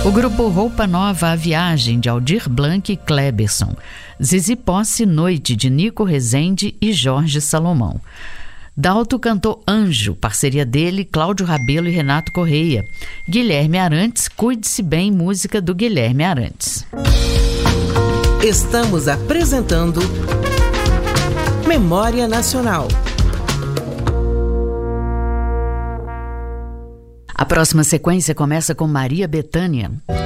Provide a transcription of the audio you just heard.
O grupo Roupa Nova, A Viagem, de Aldir Blanc e Kleberson. Zizi Posse, Noite, de Nico Rezende e Jorge Salomão. Dalto cantou Anjo, parceria dele, Cláudio Rabelo e Renato Correia. Guilherme Arantes, Cuide-se Bem, música do Guilherme Arantes. Estamos apresentando Memória Nacional. A próxima sequência começa com Maria Bethânia.